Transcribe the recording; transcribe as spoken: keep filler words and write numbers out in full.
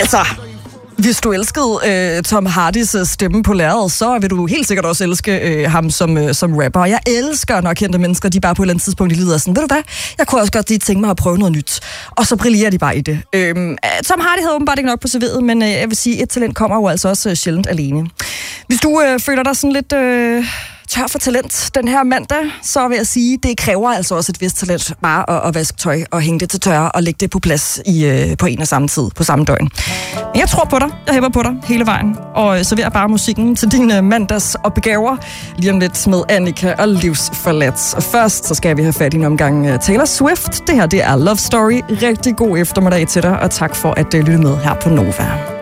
Altså, hvis du elskede øh, Tom Hardys stemme på lærredet, så vil du helt sikkert også elske øh, ham som, øh, som rapper. Jeg elsker, når kendte mennesker, de bare på et eller andet tidspunkt i livet er sådan, ved du hvad, jeg kunne også godt lige tænke mig at prøve noget nyt. Og så brillerer de bare i det. Øh, Tom Hardy havde åbenbart ikke nok på serviet, men øh, jeg vil sige, et talent kommer jo altså også øh, sjældent alene. Hvis du øh, føler dig sådan lidt... Øh tør for talent den her mandag, så vil jeg sige, det kræver altså også et vist talent bare at, at vaske tøj og hænge det til tørre og lægge det på plads i, øh, på en og samme tid, på samme døgn. Men jeg tror på dig, jeg hæpper på dig hele vejen, og serverer bare musikken til dine mandags opgaver lige om lidt med Annika og Livsforladt. Og først så skal vi have fat i en omgang Taylor Swift. Det her, det er Love Story. Rigtig god eftermiddag til dig, og tak for at lytte med her på Nova.